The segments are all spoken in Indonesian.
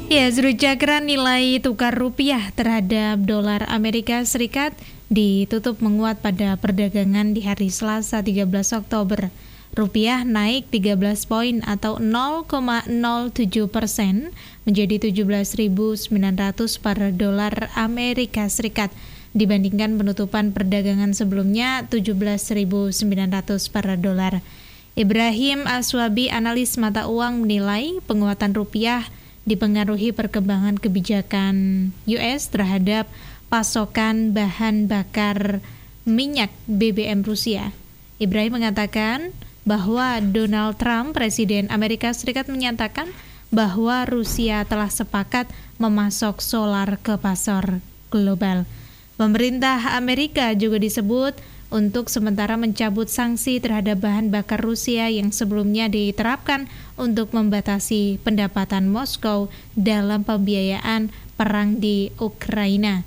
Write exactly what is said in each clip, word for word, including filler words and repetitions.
Ya, Zurjagran nilai tukar rupiah terhadap dolar Amerika Serikat ditutup menguat pada perdagangan di hari Selasa tiga belas Oktober. Rupiah naik tiga belas poin atau nol koma nol tujuh persen menjadi tujuh belas ribu sembilan ratus per dolar Amerika Serikat dibandingkan penutupan perdagangan sebelumnya tujuh belas ribu sembilan ratus per dolar. Ibrahim Aswabi, analis mata uang, menilai penguatan rupiah dipengaruhi perkembangan kebijakan U S terhadap pasokan bahan bakar minyak B B M Rusia. Ibrahim mengatakan bahwa Donald Trump, Presiden Amerika Serikat, menyatakan bahwa Rusia telah sepakat memasok solar ke pasar global. Pemerintah Amerika juga disebut untuk sementara mencabut sanksi terhadap bahan bakar Rusia yang sebelumnya diterapkan untuk membatasi pendapatan Moskow dalam pembiayaan perang di Ukraina.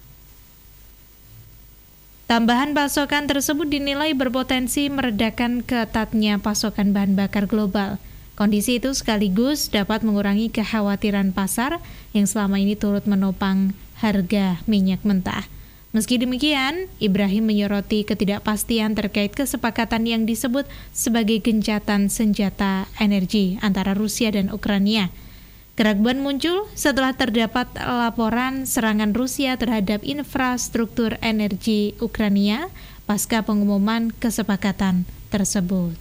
Tambahan pasokan tersebut dinilai berpotensi meredakan ketatnya pasokan bahan bakar global. Kondisi itu sekaligus dapat mengurangi kekhawatiran pasar yang selama ini turut menopang harga minyak mentah. Meski demikian, Ibrahim menyoroti ketidakpastian terkait kesepakatan yang disebut sebagai gencatan senjata energi antara Rusia dan Ukraina. Keraguan muncul setelah terdapat laporan serangan Rusia terhadap infrastruktur energi Ukraina pasca pengumuman kesepakatan tersebut.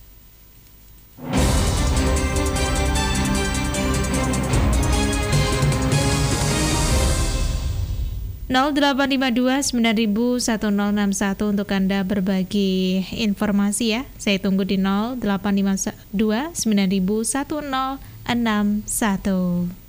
nol delapan lima dua sembilan satu nol enam satu untuk Anda berbagi informasi ya. Saya tunggu di nol delapan lima dua sembilan satu nol enam satu.